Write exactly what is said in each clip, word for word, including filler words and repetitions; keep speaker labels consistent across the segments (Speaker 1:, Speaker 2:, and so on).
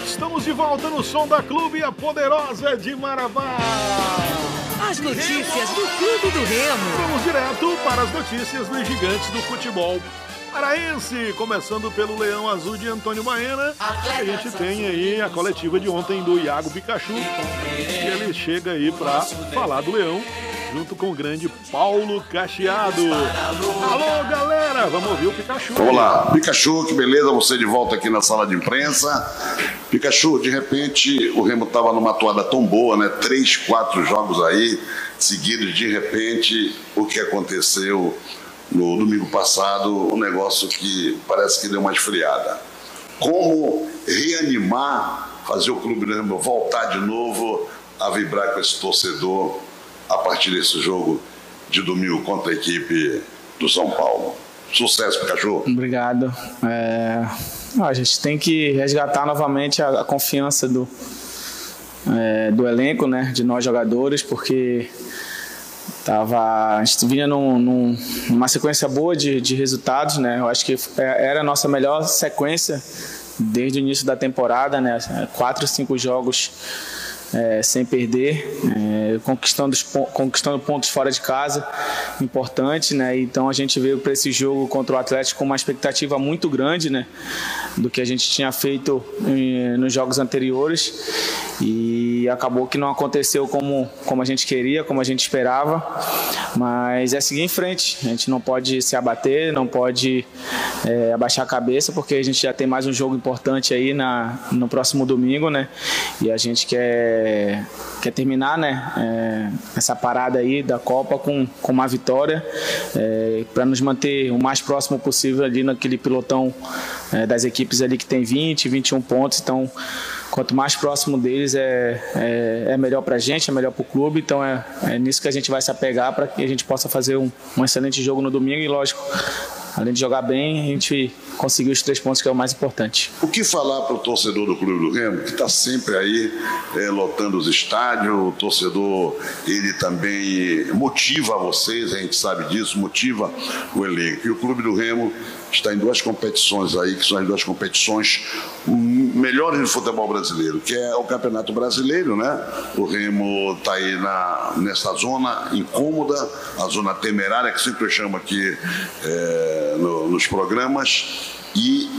Speaker 1: Estamos de volta no Som da Clube, a poderosa de Marabá.
Speaker 2: As notícias do Clube do Remo.
Speaker 1: Vamos direto para as notícias dos gigantes do futebol paraense, começando pelo Leão Azul de Antônio Baena. A gente tem aí a coletiva de ontem do Iago Pikachu, e ele chega aí para falar do Leão, junto com o grande Paulo Cacheado. Alô, galera, vamos ouvir o Pikachu.
Speaker 3: Vamos lá, Pikachu, que beleza, você de volta aqui na sala de imprensa. Pikachu, de repente o Remo estava numa toada tão boa, né? Três, quatro jogos aí seguidos, de repente o que aconteceu no domingo passado, um negócio que parece que deu uma esfriada. Como reanimar, fazer o Clube do Remo voltar de novo a vibrar com esse torcedor a partir desse jogo de domingo contra a equipe do São Paulo? Sucesso, Pikachu.
Speaker 4: Obrigado. É... A gente tem que resgatar novamente a, a confiança do, é, do elenco, né, de nós jogadores, porque tava, a gente vinha num, num, numa sequência boa de, de resultados, né? Eu acho que era a nossa melhor sequência desde o início da temporada, né? Quatro, cinco jogos É, sem perder, é, conquistando, conquistando pontos fora de casa, importante, né? Então a gente veio para esse jogo contra o Atlético com uma expectativa muito grande, né, do que a gente tinha feito em, nos jogos anteriores, e acabou que não aconteceu como, como a gente queria, como a gente esperava, mas é seguir em frente. A gente não pode se abater, não pode é, abaixar a cabeça, porque a gente já tem mais um jogo importante aí na, no próximo domingo, né? E a gente quer quer terminar, né, é, essa parada aí da Copa com, com uma vitória, é, para nos manter o mais próximo possível ali naquele pilotão é, das equipes ali que tem vinte, vinte e um pontos. Então, quanto mais próximo deles é, é, é melhor para a gente, é melhor para o clube. Então é, é nisso que a gente vai se apegar para que a gente possa fazer um, um excelente jogo no domingo e, lógico, além de jogar bem, a gente conseguiu os três pontos, que é o mais importante.
Speaker 3: O que falar para o torcedor do Clube do Remo, que está sempre aí é, lotando os estádios? O torcedor, ele também motiva vocês, a gente sabe disso, motiva o elenco. E o Clube do Remo está em duas competições aí, que são as duas competições melhores do futebol brasileiro, que é o Campeonato Brasileiro, né? O Remo está aí na, nessa zona incômoda, a zona temerária, que sempre eu chamo aqui é, no, nos programas, e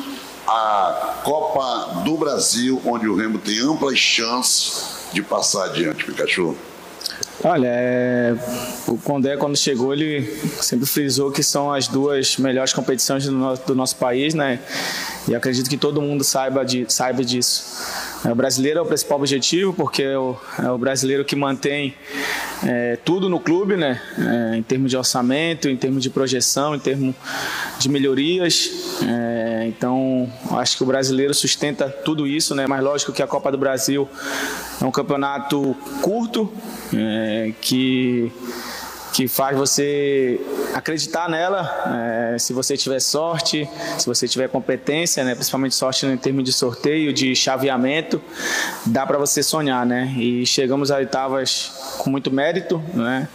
Speaker 3: a Copa do Brasil, onde o Remo tem amplas chances de passar adiante, Pikachu.
Speaker 4: Olha, é, o Condé, quando chegou, ele sempre frisou que são as duas melhores competições do nosso, do nosso país, né? E acredito que todo mundo saiba, de, saiba disso. É, o brasileiro é o principal objetivo, porque é o, é o brasileiro que mantém é, tudo no clube, né? É, em termos de orçamento, em termos de projeção, em termos de melhorias. É, então, acho que o brasileiro sustenta tudo isso, né? Mas lógico que a Copa do Brasil é um campeonato curto, é, que, que faz você acreditar nela, é, se você tiver sorte, se você tiver competência, né, principalmente sorte em termos de sorteio, de chaveamento, dá para você sonhar, né? E chegamos às oitavas com muito mérito, né?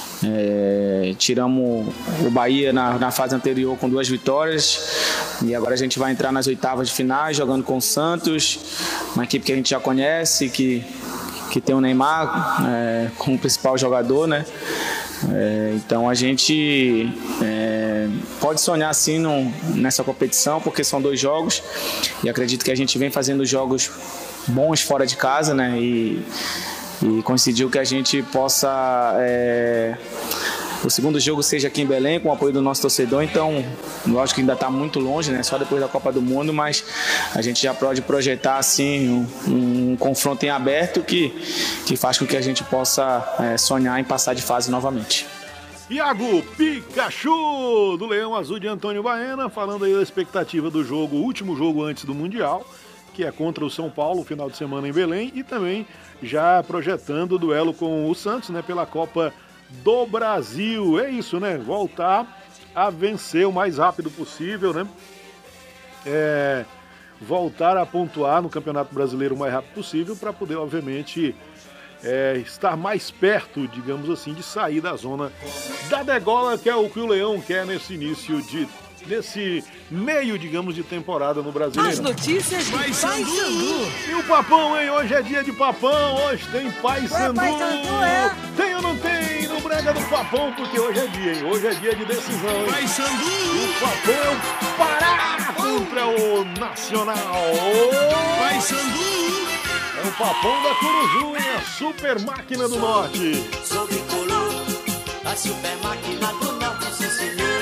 Speaker 4: É, tiramos o Bahia na, na fase anterior com duas vitórias, e agora a gente vai entrar nas oitavas de finais jogando com o Santos, uma equipe que a gente já conhece, que, que tem o Neymar é, como principal jogador, né? É, então a gente é, pode sonhar sim no, nessa competição, porque são dois jogos, e acredito que a gente vem fazendo jogos bons fora de casa, né? E, e coincidiu que a gente possa é, o segundo jogo seja aqui em Belém, com o apoio do nosso torcedor. Então, lógico que ainda está muito longe, né? Só depois da Copa do Mundo, mas a gente já pode projetar assim um, um confronto em aberto que, que faz com que a gente possa é, sonhar em passar de fase novamente.
Speaker 1: Iago Pikachu, do Leão Azul de Antônio Baena, falando aí da expectativa do jogo, o último jogo antes do Mundial, que é contra o São Paulo, final de semana em Belém, e também já projetando o duelo com o Santos, né, pela Copa do Brasil. É isso, né? Voltar a vencer o mais rápido possível, né? É, voltar a pontuar no Campeonato Brasileiro o mais rápido possível para poder, obviamente, é, estar mais perto, digamos assim, de sair da zona da degola, que é o que o Leão quer nesse início de nesse meio, digamos, de temporada no Brasileirão.
Speaker 2: As notícias do Paysandu.
Speaker 1: E o Papão, hein? Hoje é dia de Papão, hoje tem Paysandu.
Speaker 2: Paysandu, é?
Speaker 1: Tem ou não tem no Brega do Papão? Porque hoje é dia, hein? Hoje é dia de decisão.
Speaker 5: Paysandu.
Speaker 1: E o Papão é o Pará contra o Nacional.
Speaker 5: Paysandu.
Speaker 1: É o Papão da Curuzu, hein? A super máquina do norte.
Speaker 6: Sou bicolor, a super máquina do norte, sim senhor.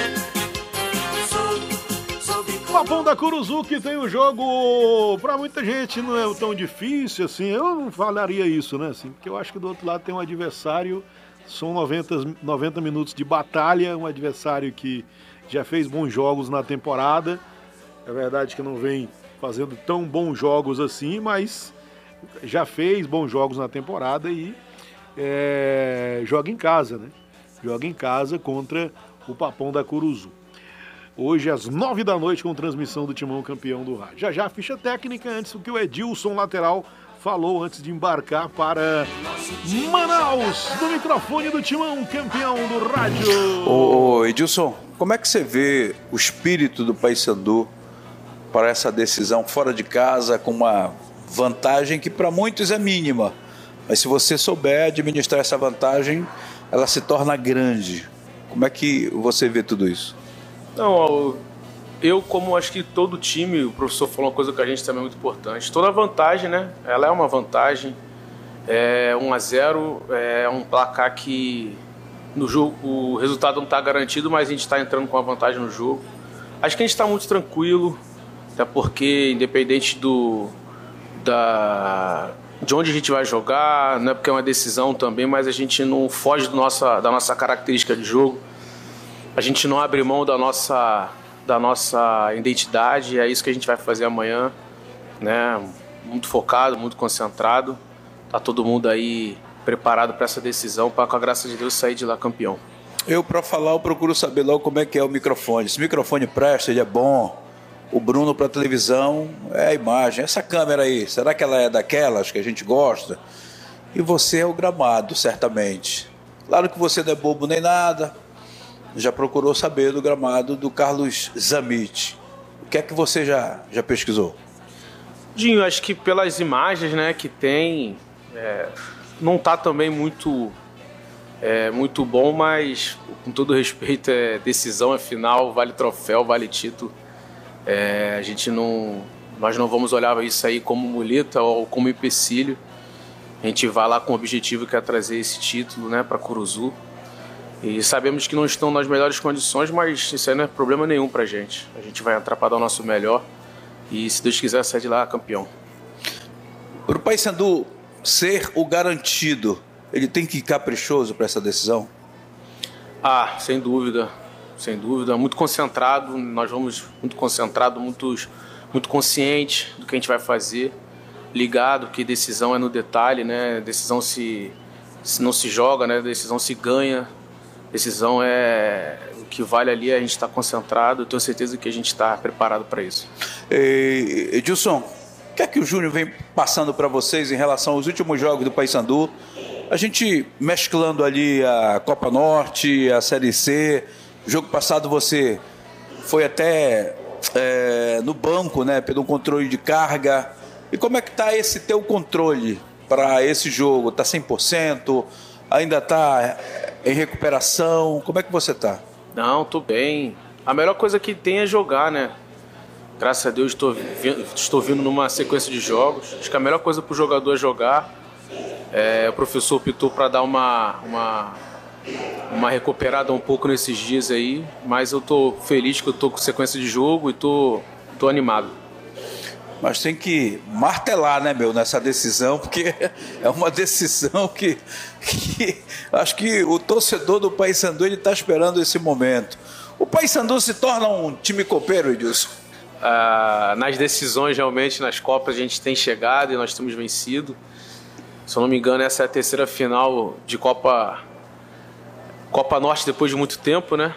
Speaker 6: Sou, sou bicolor.
Speaker 1: Papão da Curuzu, que tem um jogo, pra muita gente não é tão difícil assim, eu não falaria isso, né, assim, porque eu acho que do outro lado tem um adversário, são noventa, noventa minutos de batalha, um adversário que já fez bons jogos na temporada, é verdade que não vem fazendo tão bons jogos assim, mas já fez bons jogos na temporada e é, joga em casa, né, joga em casa contra o Papão da Curuzu. Hoje às nove da noite com transmissão do Timão Campeão do Rádio. Já já a ficha técnica antes do que o Edilson lateral falou antes de embarcar para Manaus, no microfone do Timão Campeão do Rádio.
Speaker 7: Ô, ô Edilson, como é que você vê o espírito do Paysandu para essa decisão fora de casa com uma vantagem que para muitos é mínima, mas se você souber administrar essa vantagem, ela se torna grande. Como é que você vê tudo isso?
Speaker 8: Não, eu como acho que todo time, o professor falou uma coisa que a gente também é muito importante, toda vantagem, né, ela é uma vantagem, é um a zero, é um placar que no jogo o resultado não está garantido, mas a gente está entrando com a vantagem no jogo. Acho que a gente está muito tranquilo, até porque independente do, da, de onde a gente vai jogar, não é porque é uma decisão também, mas a gente não foge do nossa, da nossa característica de jogo. A gente não abre mão da nossa, da nossa identidade, é isso que a gente vai fazer amanhã, né? Muito focado, muito concentrado. Tá todo mundo aí preparado para essa decisão, para, com a graça de Deus, sair de lá campeão.
Speaker 7: Eu, para falar, eu procuro saber logo como é que é o microfone. Esse microfone presta, ele é bom. O Bruno para televisão é a imagem. Essa câmera aí, será que ela é daquelas que a gente gosta? E você é o gramado, certamente. Claro que você não é bobo nem nada. Já procurou saber do gramado do Carlos Zammit. O que é que você já, já pesquisou?
Speaker 8: Dinho, acho que pelas imagens, né, que tem, é, não está também muito, é, muito bom, mas com todo respeito, é decisão, é final, vale troféu, vale título. É, a gente não, nós não vamos olhar isso aí como muleta ou como empecilho. A gente vai lá com o objetivo que é trazer esse título, né, para Curuzu. E sabemos que não estão nas melhores condições, mas isso aí não é problema nenhum pra gente. A gente vai entrar para dar o nosso melhor e, se Deus quiser, sair de lá campeão.
Speaker 7: Para o Paysandu ser o garantido, ele tem que ir caprichoso para essa decisão?
Speaker 8: Ah, sem dúvida, sem dúvida. Muito concentrado, nós vamos muito concentrado, muito, muito consciente do que a gente vai fazer. Ligado que decisão é no detalhe, né? Decisão se, se não se joga, né? Decisão se ganha. Decisão é o que vale ali, a gente está concentrado, eu tenho certeza que a gente está preparado para isso.
Speaker 7: E, Edilson, o que é que o Júnior vem passando para vocês em relação aos últimos jogos do Paysandu? A gente mesclando ali a Copa Norte, a Série C, jogo passado você foi até é, no banco, né, pelo controle de carga. E como é que está esse teu controle para esse jogo? Está cem por cento? Ainda está em recuperação? Como é que você está?
Speaker 8: Não, estou bem. A melhor coisa que tem é jogar, né? Graças a Deus estou, estou vindo numa sequência de jogos. Acho que a melhor coisa para o jogador é jogar. É, o professor optou para dar uma, uma, uma recuperada um pouco nesses dias aí. Mas eu estou feliz que eu estou com sequência de jogo e estou tô animado.
Speaker 7: Mas tem que martelar, né, meu, nessa decisão, porque é uma decisão que, que acho que o torcedor do Paysandu está esperando esse momento. O Paysandu se torna um time copeiro, Edilson?
Speaker 8: Ah, nas decisões, realmente, nas Copas, a gente tem chegado e nós temos vencido. Se eu não me engano, essa é a terceira final de Copa, Copa Norte depois de muito tempo, né?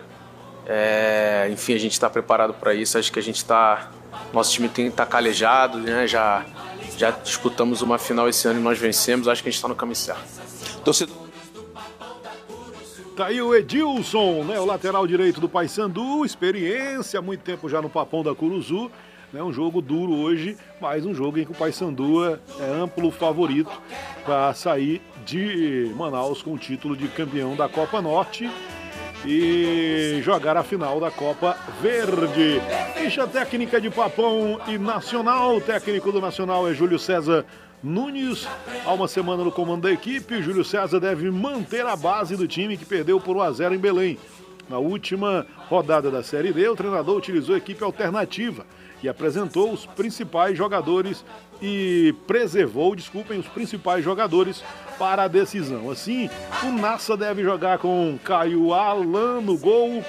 Speaker 8: É, enfim, a gente está preparado para isso, acho que a gente está... Nosso time tem tá calejado, né? Já, já disputamos uma final esse ano e nós vencemos. Acho que a gente está no caminho certo.
Speaker 7: Torcedor,
Speaker 1: Tá aí o Edilson, né, o lateral direito do Paysandu, experiência, há muito tempo já no Papão da Curuzu, né, um jogo duro hoje, mas um jogo em que o Paysandu é amplo favorito para sair de Manaus com o título de campeão da Copa Norte e jogar a final da Copa Verde. Ficha técnica de Papão e Nacional, o técnico do Nacional é Júlio César Nunes. Há uma semana no comando da equipe, Júlio César deve manter a base do time que perdeu por um a zero em Belém. Na última rodada da Série D, o treinador utilizou a equipe alternativa e apresentou os principais jogadores e preservou, desculpem, os principais jogadores para a decisão. Assim, o Nassa deve jogar com Caio Alan no gol,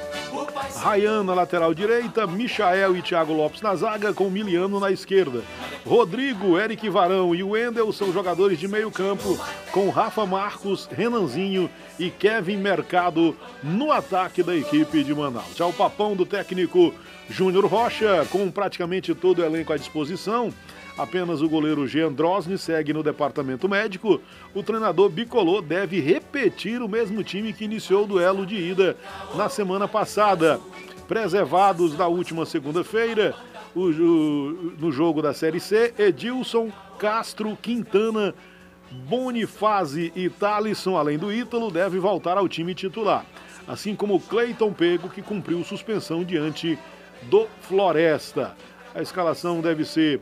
Speaker 1: Rayan na lateral direita, Michael e Thiago Lopes na zaga, com Miliano na esquerda. Rodrigo, Eric Varão e Wendel são jogadores de meio campo, com Rafa Marcos, Renanzinho e Kevin Mercado no ataque da equipe de Manaus. Já o papão do técnico Júnior Rocha, com praticamente todo o elenco à disposição, apenas o goleiro Jean Drosny segue no departamento médico. O treinador bicolor deve repetir o mesmo time que iniciou o duelo de ida na semana passada. Preservados da última segunda-feira, o, o, no jogo da Série C, Edilson, Castro, Quintana, Bonifácio e Thalisson, além do Ítalo, deve voltar ao time titular. Assim como Cleiton Pego, que cumpriu suspensão diante do Floresta. A escalação deve ser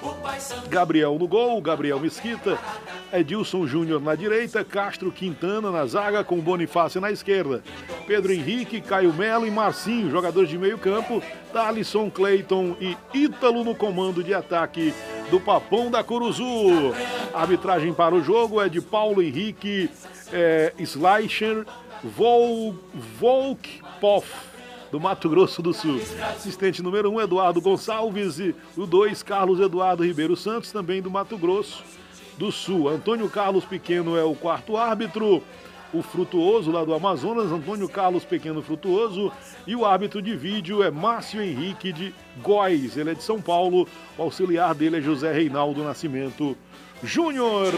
Speaker 1: Gabriel no gol, Gabriel Mesquita, Edilson Júnior na direita, Castro, Quintana na zaga, com Bonifácio na esquerda, Pedro Henrique, Caio Melo e Marcinho, jogadores de meio campo, Thalisson, Cleiton e Ítalo no comando de ataque do Papão da Curuzu. A arbitragem para o jogo é de Paulo Henrique é, Schleicher Vol, Volkpoff, do Mato Grosso do Sul. Assistente número um, Eduardo Gonçalves, e o dois, Carlos Eduardo Ribeiro Santos, também do Mato Grosso do Sul. Antônio Carlos Pequeno é o quarto árbitro, o Frutuoso lá do Amazonas, Antônio Carlos Pequeno Frutuoso, e o árbitro de vídeo é Márcio Henrique de Góis, ele é de São Paulo, o auxiliar dele é José Reinaldo Nascimento Júnior.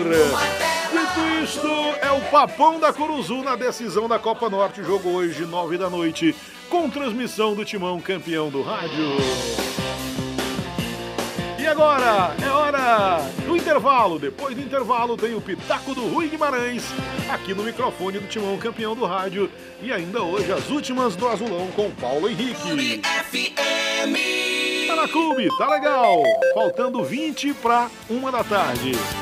Speaker 1: Dito isto, é o Papão da Curuzu na decisão da Copa Norte, jogo hoje, nove da noite, com transmissão do Timão, campeão do rádio. E agora é hora do intervalo. Depois do intervalo tem o Pitaco do Rui Guimarães, aqui no microfone do Timão, campeão do rádio. E ainda hoje as últimas do Azulão com Paulo Henrique. Tá na Clube, tá legal. Faltando vinte para uma da tarde.